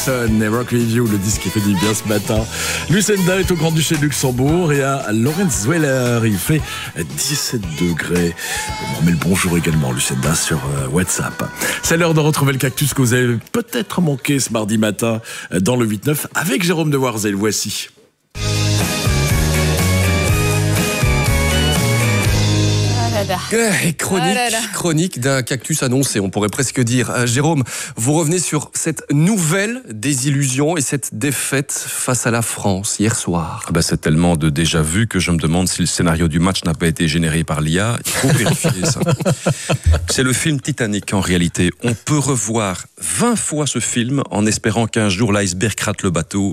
Jackson et Rock Review, le disque qui fait du bien ce matin. Lucinda est au Grand-Duché de Luxembourg et à Lorenzweiler, il fait 17 degrés. On met le bonjour également, Lucinda, sur WhatsApp. C'est l'heure de retrouver le cactus que vous avez peut-être manqué ce mardi matin dans le 8-9 avec Jérôme Dewarzel. Voici. Chronique d'un cactus annoncé, on pourrait presque dire. Jérôme, vous revenez sur cette nouvelle désillusion et cette défaite face à la France hier soir. C'est tellement de déjà vu que je me demande si le scénario du match n'a pas été généré par l'IA. Il faut vérifier ça. C'est le film Titanic en réalité. On peut revoir 20 fois ce film en espérant qu'un jour l'iceberg rate le bateau.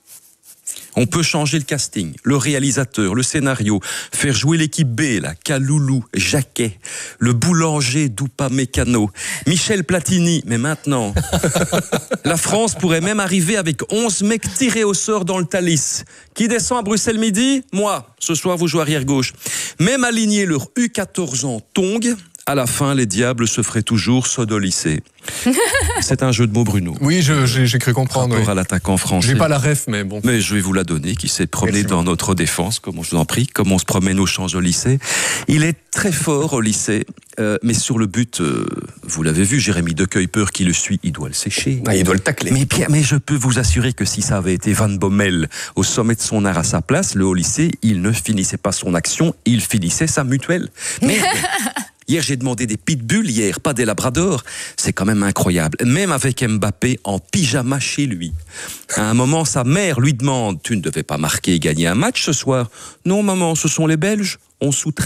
On peut changer le casting, le réalisateur, le scénario, faire jouer l'équipe B, la Kaloulou, Jacquet, le boulanger d'Upamecano, Michel Platini, mais maintenant. La France pourrait même arriver avec 11 mecs tirés au sort dans le Thalys. Qui descend à Bruxelles midi ? Moi. Ce soir, vous jouez arrière gauche. Même aligner leur U14 en tongs, à la fin, les diables se feraient toujours sodolisser. C'est un jeu de mots, Bruno. Oui, j'ai cru comprendre. Rapport à l'attaquant français. J'ai pas la ref, mais bon. Mais je vais vous la donner, qui s'est promené dans notre défense, comme je vous en prie, comme on se promène aux Champs au lycée. Il est très fort au lycée, mais sur le but, vous l'avez vu, Jérémy Decueil-Peur qui le suit, il doit le sécher. Il doit le tacler. Mais je peux vous assurer que si ça avait été Van Bommel au sommet de son art à sa place, le haut lycée, il ne finissait pas son action, il finissait sa mutuelle. Merde. Hier, j'ai demandé des pitbulls, pas des labradors. C'est quand même incroyable. Même avec Mbappé en pyjama chez lui. À un moment, sa mère lui demande « Tu ne devais pas marquer et gagner un match ce soir ?» « Non, maman, ce sont les Belges. On sous-traite. »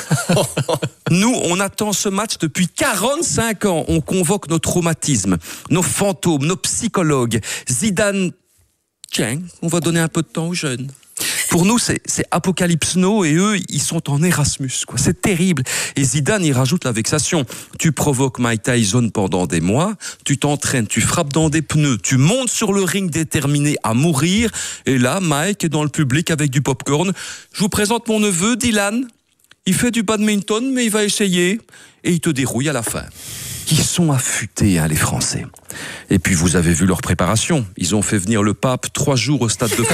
Nous, on attend ce match depuis 45 ans. On convoque nos traumatismes, nos fantômes, nos psychologues. Zidane, tiens, on va donner un peu de temps aux jeunes. Pour nous, c'est Apocalypse Now et eux, ils sont en Erasmus, quoi. C'est terrible. Et Zidane, il rajoute la vexation. Tu provoques Mike Tyson pendant des mois, tu t'entraînes, tu frappes dans des pneus, tu montes sur le ring déterminé à mourir. Et là, Mike est dans le public avec du popcorn. Je vous présente mon neveu, Dylan. Il fait du badminton, mais il va essayer. Et il te dérouille à la fin. Ils sont affûtés, les Français. Et puis, vous avez vu leur préparation. Ils ont fait venir le pape 3 jours au Stade de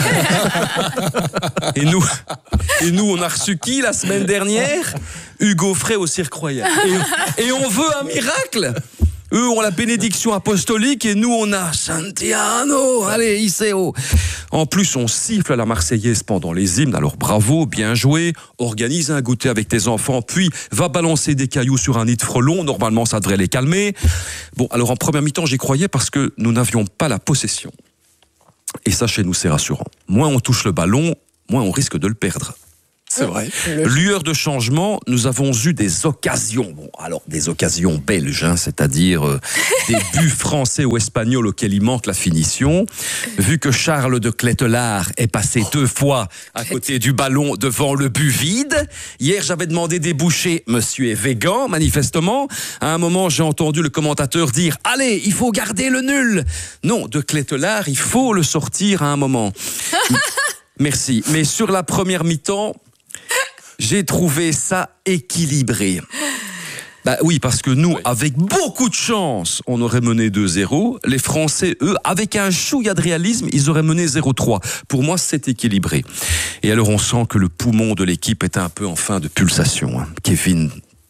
France. Et nous, on a reçu qui la semaine dernière ? Hugo Frey au Cirque Royal. Et on veut un miracle. Eux ont la bénédiction apostolique et nous, on a Santiano. Allez, Iseo. En plus, on siffle à la Marseillaise pendant les hymnes. Alors bravo, bien joué. Organise un goûter avec tes enfants, puis va balancer des cailloux sur un nid de frelons. Normalement, ça devrait les calmer. Bon, alors en première mi-temps, j'y croyais parce que nous n'avions pas la possession. Et ça, chez nous, c'est rassurant. Moins on touche le ballon, moins on risque de le perdre. C'est vrai. Lueur de changement, nous avons eu des occasions. Bon, alors des occasions belges, c'est-à-dire des buts français ou espagnols auxquels il manque la finition. Vu que Charles de Clételard est passé 2 fois à côté du ballon devant le but vide. Hier, j'avais demandé des bouchées. Monsieur est végan, manifestement. À un moment, j'ai entendu le commentateur dire « Allez, il faut garder le nul !» Non, de Clételard, il faut le sortir à un moment. Merci. Mais sur la première mi-temps, j'ai trouvé ça équilibré. Oui, parce que nous, avec beaucoup de chance, on aurait mené 2-0. Les Français, eux, avec un chouïa de réalisme, ils auraient mené 0-3. Pour moi, c'est équilibré. Et alors, on sent que le poumon de l'équipe est un peu en fin de pulsation. Kevin...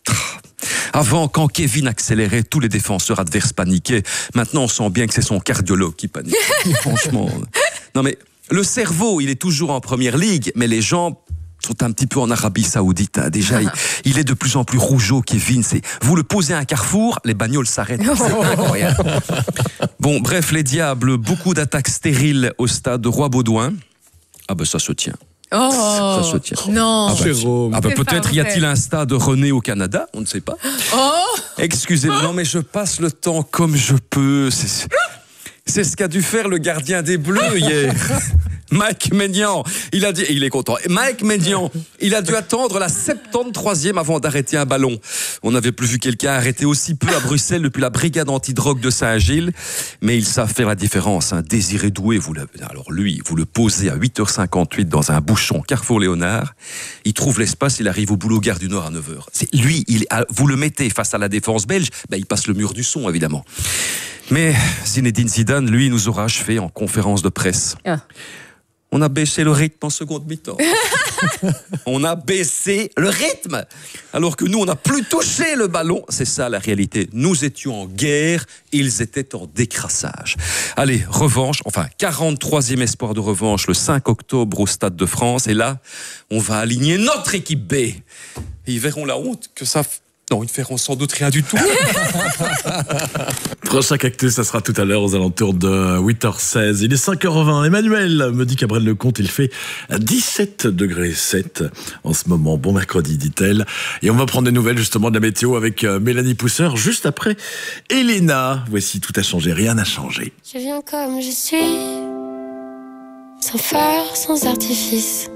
Avant, quand Kevin accélérait, tous les défenseurs adverses paniquaient. Maintenant, on sent bien que c'est son cardiologue qui panique. Franchement. Non, mais le cerveau, il est toujours en première ligue, mais les jambes sont un petit peu en Arabie Saoudite. Déjà, il est de plus en plus rougeau, Kevin. Vous le posez à un carrefour, les bagnoles s'arrêtent. C'est incroyable. Bon, bref, les diables, beaucoup d'attaques stériles au stade de Roi-Baudouin. Ça se tient. Ça se tient. Non. Peut-être y a-t-il un stade René au Canada, on ne sait pas. Excusez-moi, non mais je passe le temps comme je peux. C'est ce qu'a dû faire le gardien des Bleus hier. Mike Maignan, il est content. Mike Maignan, il a dû attendre la 73e avant d'arrêter un ballon. On n'avait plus vu quelqu'un arrêter aussi peu à Bruxelles depuis la brigade antidrogue de Saint-Gilles. Mais ils savent faire la différence. Désiré Doué, vous le posez à 8h58 dans un bouchon Carrefour Léonard. Il trouve l'espace, il arrive au boulot Gare du Nord à 9h. Vous le mettez face à la défense belge, il passe le mur du son, évidemment. Mais Zinedine Zidane, lui, nous aura achevé en conférence de presse. Ah. On a baissé le rythme en seconde mi-temps. On a baissé le rythme. Alors que nous, on n'a plus touché le ballon. C'est ça la réalité. Nous étions en guerre, ils étaient en décrassage. Allez, revanche, enfin 43e espoir de revanche le 5 octobre au Stade de France. Et là, on va aligner notre équipe B. Et ils verront la honte que ça... Non, ils ne feront sans doute rien du tout. Prochain cactus, ça sera tout à l'heure aux alentours de 8h16. Il est 5h20. Emmanuel me dit qu'à Braine-le-Comte, il fait 17 degrés 7 en ce moment. Bon mercredi, dit-elle. Et on va prendre des nouvelles justement de la météo avec Mélanie Pousseur juste après Elena. Voici Tout a changé, rien n'a changé. Je viens comme je suis, sans phare, sans artifice.